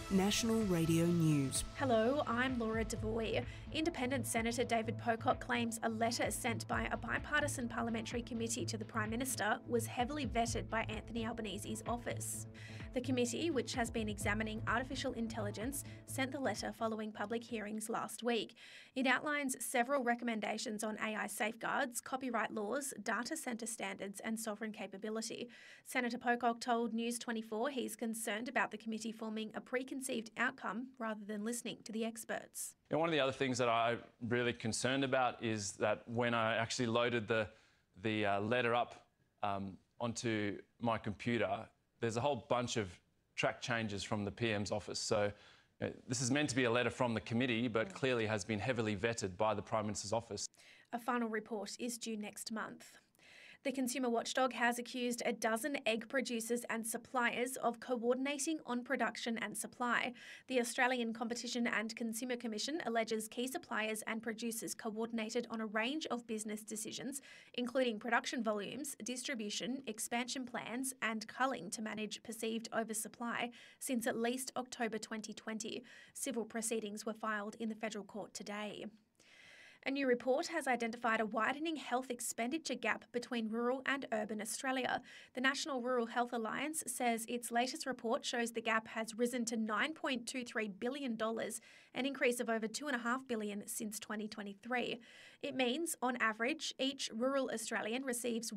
National Radio News. Hello, I'm Laura Devoy. Independent Senator David Pocock claims a letter sent by a bipartisan parliamentary committee to the Prime Minister was heavily vetted by Anthony Albanese's office. The committee, which has been examining artificial intelligence, sent the letter following public hearings last week. It outlines several recommendations on AI safeguards, copyright laws, data centre standards and sovereign capability. Senator Pocock told News 24 he's concerned about the committee forming a preconceived outcome rather than listening to the experts. And one of the other things that I'm really concerned about is that when I actually loaded the letter up onto my computer, there's a whole bunch of track changes from the PM's office. So this is meant to be a letter from the committee, but clearly has been heavily vetted by the Prime Minister's office. A final report is due next month. The Consumer Watchdog has accused a dozen egg producers and suppliers of coordinating on production and supply. The Australian Competition and Consumer Commission alleges key suppliers and producers coordinated on a range of business decisions, including production volumes, distribution, expansion plans, and culling to manage perceived oversupply since at least October 2020. Civil proceedings were filed in the federal court today. A new report has identified a widening health expenditure gap between rural and urban Australia. The National Rural Health Alliance says its latest report shows the gap has risen to $9.23 billion, an increase of over $2.5 billion since 2023. It means, on average, each rural Australian receives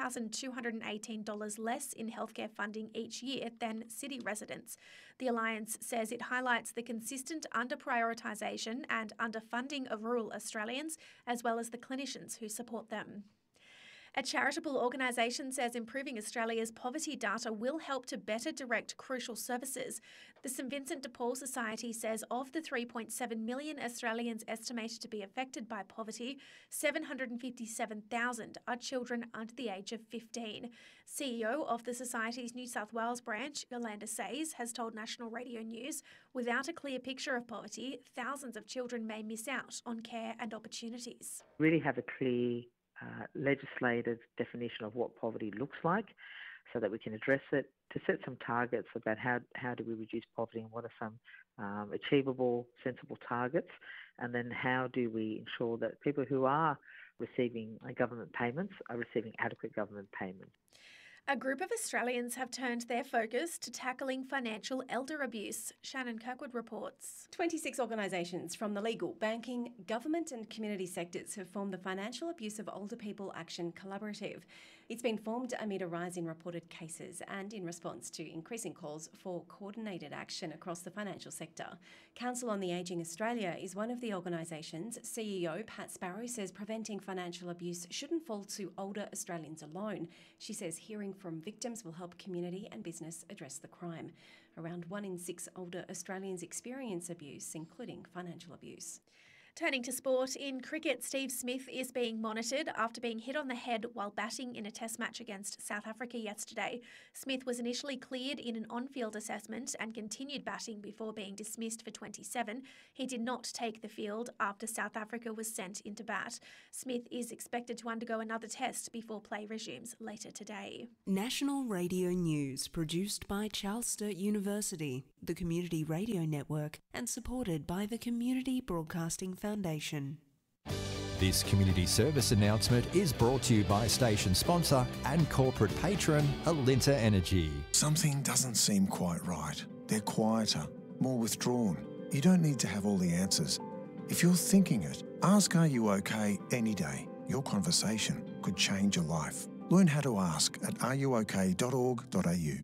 $1,218 less in healthcare funding each year than city residents. The Alliance says it highlights the consistent under-prioritisation and underfunding of rural Australians, as well as the clinicians who support them. A charitable organisation says improving Australia's poverty data will help to better direct crucial services. The St Vincent de Paul Society says of the 3.7 million Australians estimated to be affected by poverty, 757,000 are children under the age of 15. CEO of the Society's New South Wales branch, Yolanda Sayes, has told National Radio News, without a clear picture of poverty, thousands of children may miss out on care and opportunities. Really have a clear legislative definition of what poverty looks like so that we can address it, to set some targets about how do we reduce poverty and what are some achievable, sensible targets, and then how do we ensure that people who are receiving government payments are receiving adequate government payments. A group of Australians have turned their focus to tackling financial elder abuse. Shannon Kirkwood reports. 26 organisations from the legal, banking, government and community sectors have formed the Financial Abuse of Older People Action Collaborative. It's been formed amid a rise in reported cases and in response to increasing calls for coordinated action across the financial sector. Council on the Ageing Australia is one of the organisations. CEO Pat Sparrow says preventing financial abuse shouldn't fall to older Australians alone. She says hearing from victims will help community and business address the crime. Around 1 in 6 older Australians experience abuse, including financial abuse. Turning to sport, in cricket, Steve Smith is being monitored after being hit on the head while batting in a test match against South Africa yesterday. Smith was initially cleared in an on-field assessment and continued batting before being dismissed for 27. He did not take the field after South Africa was sent into bat. Smith is expected to undergo another test before play resumes later today. National Radio News, produced by Charles Sturt University, the Community Radio Network, and supported by the Community Broadcasting Foundation. This community service announcement is brought to you by station sponsor and corporate patron Alinta Energy. Something doesn't seem quite right. They're quieter, more withdrawn. You don't need to have all the answers. If you're thinking it, ask Are You OK any day. Your conversation could change your life. Learn how to ask at areyouok.org.au.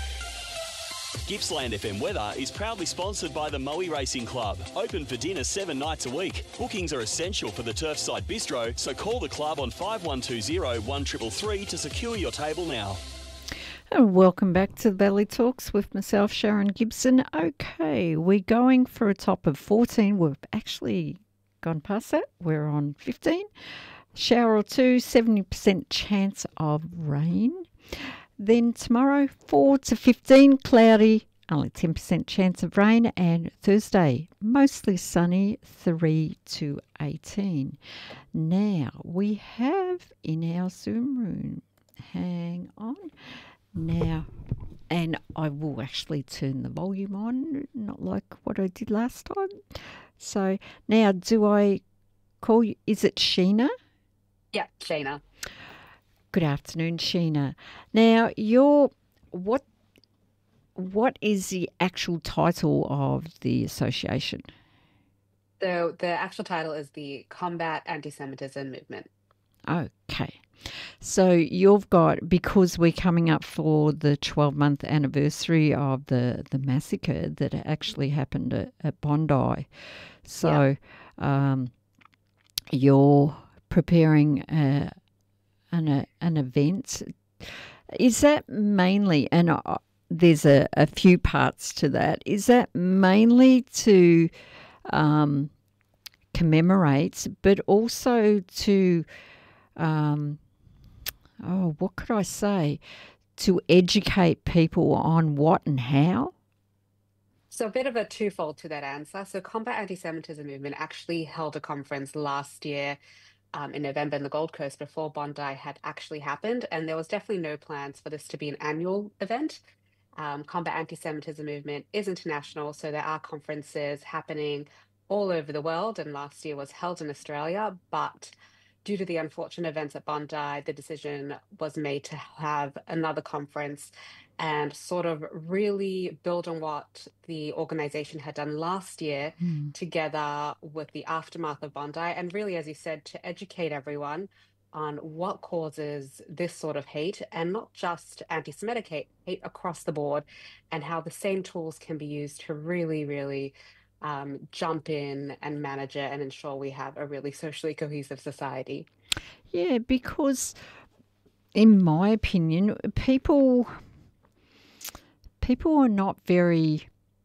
Gippsland FM Weather is proudly sponsored by the Moe Racing Club. Open for dinner 7 nights a week. Bookings are essential for the Turfside Bistro, so call the club on 5120 1333 to secure your table now. And welcome back to the Valley Talks with myself, Sharon Gibson. Okay, we're going for a top of 14. We've actually gone past that. We're on 15. Shower or two, 70% chance of rain. Then tomorrow, 4 to 15, cloudy, only 10% chance of rain. And Thursday, mostly sunny, 3 to 18. Now, we have in our Zoom room, hang on. Now, and I will actually turn the volume on, not like what I did last time. So now, do I call you? Is it Sheena? Yeah, Sheena. Good afternoon, Sheena. Now, what is the actual title of the association? So the actual title is the Combat Anti-Semitism Movement. Okay. So you've got, because we're coming up for the 12-month anniversary of the massacre that actually happened at Bondi. So you're preparing an event. Is that mainly, and there's a few parts to that, is that mainly to commemorate, but also to what could I say? To educate people on what and how? So a bit of a twofold to that answer. So Combat Anti-Semitism Movement actually held a conference last year in November in the Gold Coast before Bondi had actually happened. And there was definitely no plans for this to be an annual event. Combat Anti-Semitism Movement is international, so there are conferences happening all over the world. And last year was held in Australia, but due to the unfortunate events at Bondi, the decision was made to have another conference and sort of really build on what the organization had done last year together with the aftermath of Bondi. And really, as you said, to educate everyone on what causes this sort of hate, and not just anti-Semitic hate across the board, and how the same tools can be used to really, really jump in and manage it and ensure we have a really socially cohesive society. Yeah, because in my opinion, people are not very,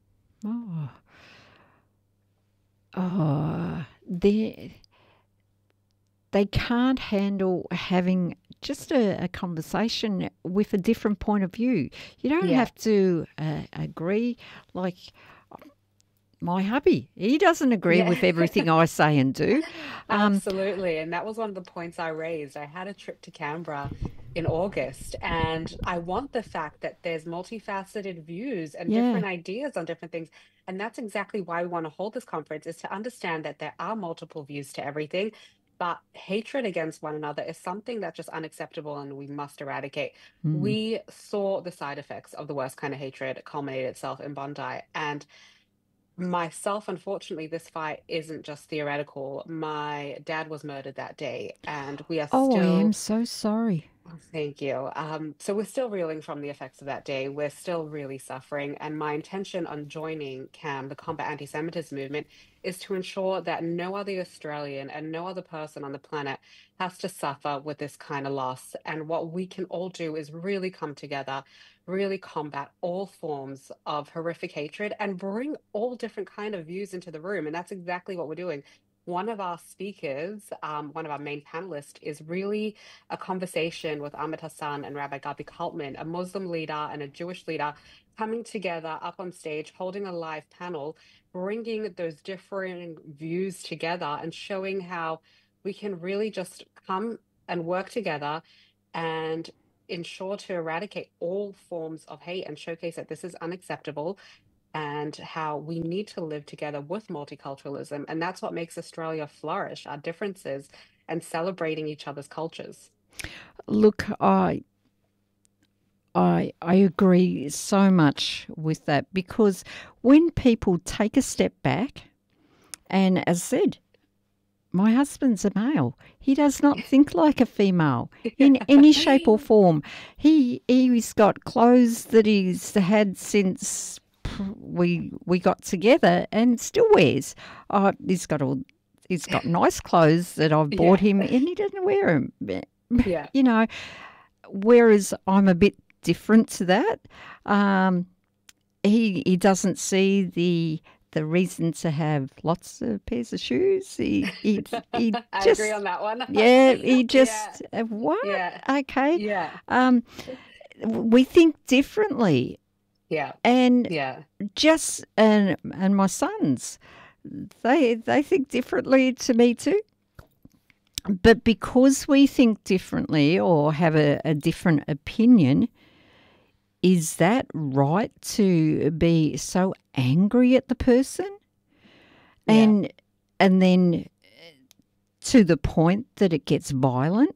they can't handle having just a conversation with a different point of view. You don't have to agree. Like my hubby, he doesn't agree with everything I say and do. Absolutely. And that was one of the points I raised. I had a trip to Canberra in August, and I want the fact that there's multifaceted views and different ideas on different things. And that's exactly why we want to hold this conference, is to understand that there are multiple views to everything. But hatred against one another is something that's just unacceptable and we must eradicate. We saw the side effects of the worst kind of hatred culminate itself in Bondi. And myself, unfortunately, this fight isn't just theoretical. My dad was murdered that day, and we are still... I am so sorry. Thank you. So we're still reeling from the effects of that day. We're still really suffering. And my intention on joining CAM, the Combat Anti-Semitism Movement, is to ensure that no other Australian and no other person on the planet has to suffer with this kind of loss. And what we can all do is really come together, really combat all forms of horrific hatred and bring all different kind of views into the room. And that's exactly what we're doing. One of our speakers, one of our main panelists, is really a conversation with Ahmed Hassan and Rabbi Gabi Kaltman, a Muslim leader and a Jewish leader, coming together up on stage, holding a live panel, bringing those differing views together and showing how we can really just come and work together and ensure to eradicate all forms of hate and showcase that this is unacceptable, and how we need to live together with multiculturalism. And that's what makes Australia flourish, our differences and celebrating each other's cultures. Look, I agree so much with that, because when people take a step back, and as said, my husband's a male. He does not think like a female in any shape or form. He's got clothes that he's had since we got together and still wears. He's got nice clothes that I've bought him, and he doesn't wear them. Yeah. You know, whereas I'm a bit different to that. He doesn't see the reason to have lots of pairs of shoes. He I just, agree on that one. Yeah, he just what? Yeah. Okay. Yeah. We think differently. Yeah. And yeah. Just and my sons, they think differently to me too. But because we think differently or have a different opinion, is that right to be so angry at the person? And then to the point that it gets violent?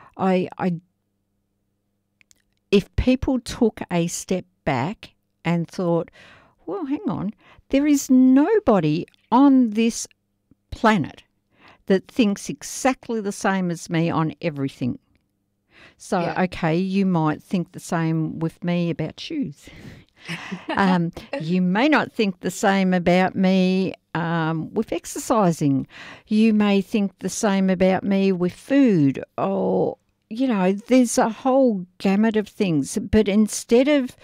If people took a step back and thought, well, hang on, there is nobody on this planet that thinks exactly the same as me on everything. So, okay, you might think the same with me about shoes. You may not think the same about me with exercising. You may think the same about me with food, or, you know, there's a whole gamut of things. But instead of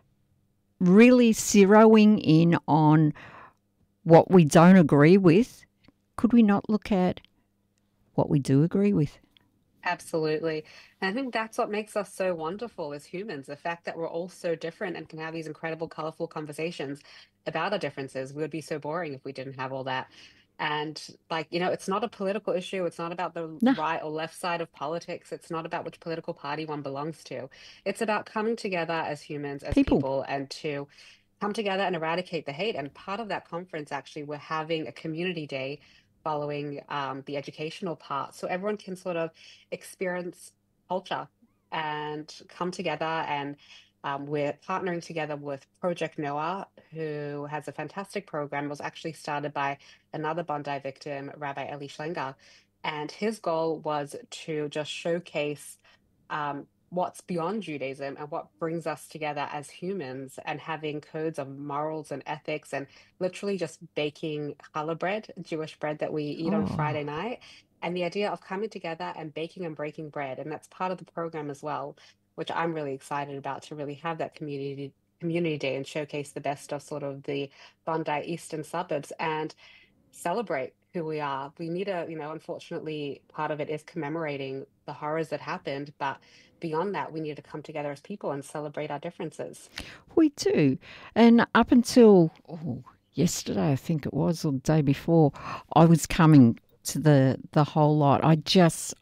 really zeroing in on what we don't agree with, could we not look at what we do agree with? Absolutely. And I think that's what makes us so wonderful as humans, the fact that we're all so different and can have these incredible, colorful conversations about our differences. We would be so boring if we didn't have all that. And like, you know, it's not a political issue. It's not about the No. right or left side of politics. It's not about which political party one belongs to. It's about coming together as humans, as people, and to come together and eradicate the hate. And part of that conference, actually, we're having a community day following the educational part, so everyone can sort of experience culture and come together. And we're partnering together with Project Noah, who has a fantastic program. It was actually started by another Bondi victim, Rabbi Eli Schlenger, and his goal was to just showcase what's beyond Judaism and what brings us together as humans, and having codes of morals and ethics, and literally just baking challah bread, Jewish bread that we eat on Friday night. And the idea of coming together and baking and breaking bread. And that's part of the program as well, which I'm really excited about, to really have that community day and showcase the best of sort of the Bondi eastern suburbs and celebrate who we are. We need a, you know, unfortunately, part of it is commemorating the horrors that happened, but beyond that, we need to come together as people and celebrate our differences. We do. And up until yesterday, I think it was, or the day before, I was coming to the whole lot. I just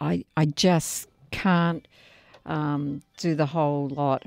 can't do the whole lot.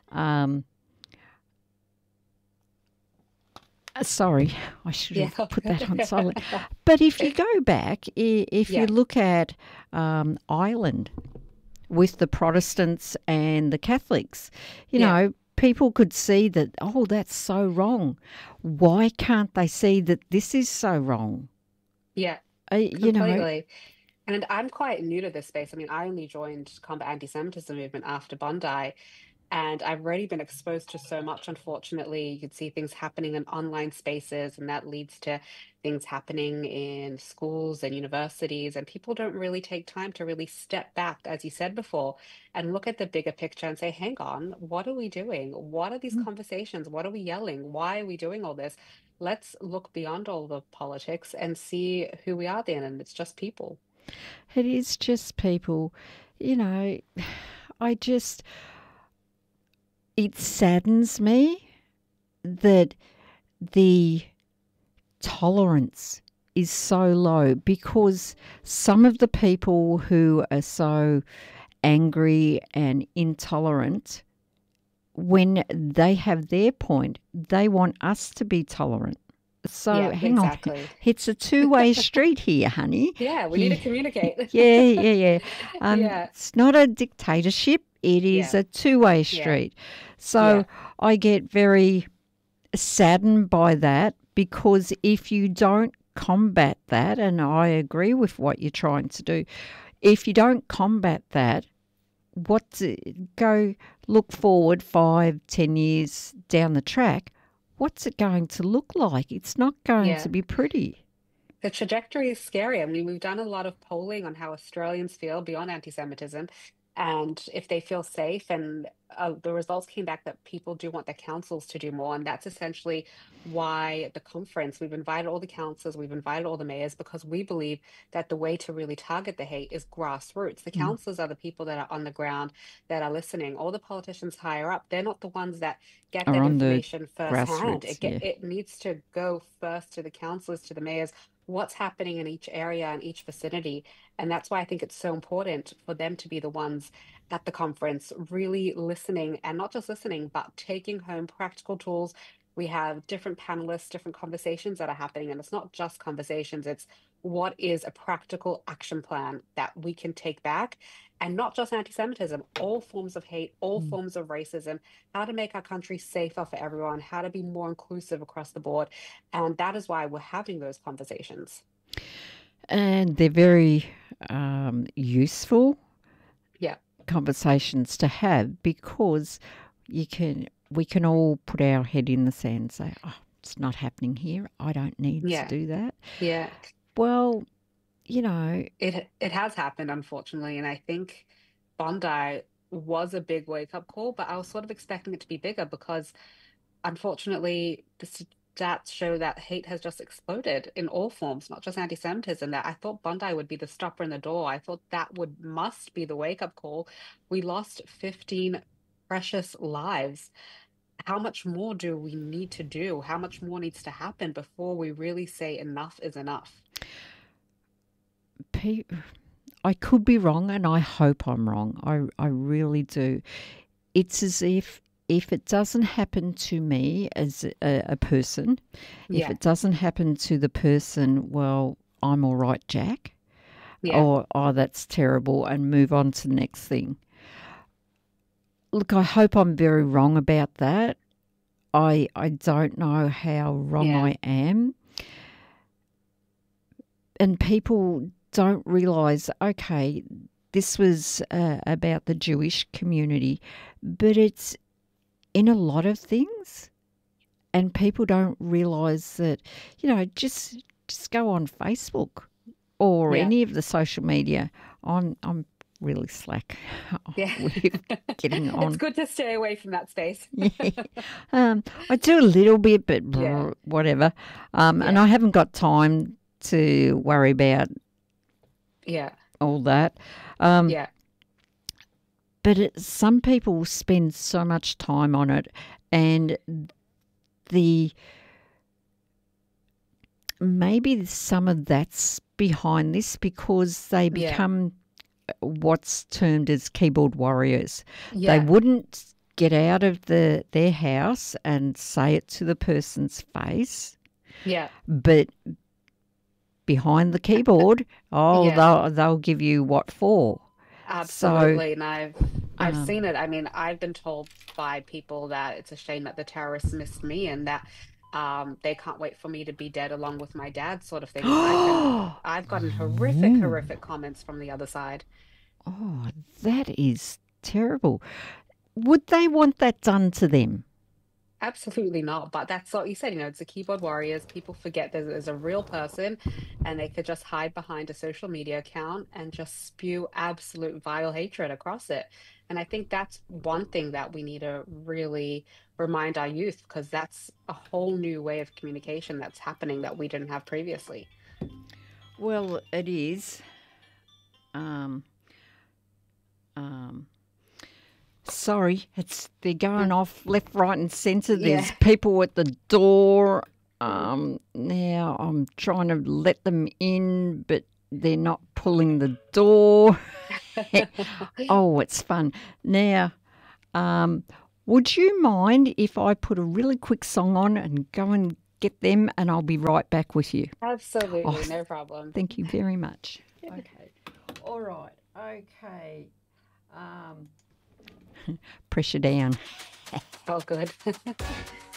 Sorry, I should have put that on silent. But if you go back, if you look at Ireland with the Protestants and the Catholics, you know, people could see that, oh, that's so wrong. Why can't they see that this is so wrong? Yeah, You know, completely. And I'm quite new to this space. I mean, I only joined Combat Anti-Semitism movement after Bondi, and I've already been exposed to so much. Unfortunately, you could see things happening in online spaces, and that leads to things happening in schools and universities. And people don't really take time to really step back, as you said before, and look at the bigger picture and say, hang on, what are we doing? What are these conversations? What are we yelling? Why are we doing all this? Let's look beyond all the politics and see who we are then. And it's just people. it is just people, you know, it saddens me that the tolerance is so low, because some of the people who are so angry and intolerant, when they have their point, they want us to be tolerant. So hang on, it's a two-way street here, honey. Yeah, we need to communicate. Yeah. It's not a dictatorship. It is a two-way street. So I get very saddened by that, because if you don't combat that, and I agree with what you're trying to do, if you don't combat that, go look forward 5-10 years down the track, what's it going to look like? It's not going to be pretty. The trajectory is scary. I mean, we've done a lot of polling on how Australians feel beyond anti-Semitism, and if they feel safe. And the results came back that people do want their councils to do more. And that's essentially why the conference, we've invited all the councils, we've invited all the mayors, because we believe that the way to really target the hate is grassroots. The councils are the people that are on the ground, that are listening. All the politicians higher up, they're not the ones that get that information firsthand. It needs to go first to the councillors, to the mayors. what's happening in each area and each vicinity. And that's why I think it's so important for them to be the ones at the conference really listening, and not just listening, but taking home practical tools. We have different panelists, different conversations that are happening, and it's not just conversations, it's what is a practical action plan that we can take back, and not just anti-Semitism, all forms of hate, all forms of racism, how to make our country safer for everyone, how to be more inclusive across the board. And that is why we're having those conversations. And they're very useful Yeah. conversations to have, because we can all put our head in the sand and say, oh, it's not happening here. I don't need to Yeah. do that. Yeah. Well, It has happened, unfortunately, and I think Bondi was a big wake-up call, but I was sort of expecting it to be bigger because, unfortunately, the stats show that hate has just exploded in all forms, not just anti-Semitism. That I thought Bondi would be the stopper in the door. I thought that must be the wake-up call. We lost 15 precious lives. How much more do we need to do? How much more needs to happen before we really say enough is enough? I could be wrong, and I hope I'm wrong. I really do. It's as if it doesn't happen to me as a person, if it doesn't happen to the person, well, I'm all right, Jack. Yeah. Or, oh, that's terrible, and move on to the next thing. Look, I hope I'm very wrong about that. I don't know how wrong Yeah. I am. And people don't realise, okay, this was about the Jewish community, but it's in a lot of things, and people don't realise that, just go on Facebook or Yeah. any of the social media. I'm really slack Yeah. with getting on. It's good to stay away from that space. I do a little bit, but Yeah. whatever. And I haven't got time to worry about Yeah. all that. Yeah. But some people spend so much time on it, and maybe some of that's behind this, because they become what's termed as keyboard warriors. Yeah. They wouldn't get out of their house and say it to the person's face, Yeah. but behind the keyboard, Yeah. they'll give you what for. Absolutely. And I've um, seen it. I mean, I've been told by people that it's a shame that the terrorists missed me, and that they can't wait for me to be dead along with my dad, sort of thing. I've gotten horrific comments from the other side. Oh, that is terrible. Would they want that done to them? Absolutely not. But that's what you said, it's the keyboard warriors. People forget there's a real person, and they could just hide behind a social media account and just spew absolute vile hatred across it. And I think that's one thing that we need to really remind our youth, because that's a whole new way of communication that's happening that we didn't have previously. Well, it is. Sorry, they're going off left, right, and centre. There's people at the door. Now I'm trying to let them in, but they're not pulling the door. Oh, it's fun. Now, would you mind if I put a really quick song on and go and get them, and I'll be right back with you? Absolutely, Oh, no problem. Thank you very much. Okay. All right. Okay. Pressure down. Oh, good.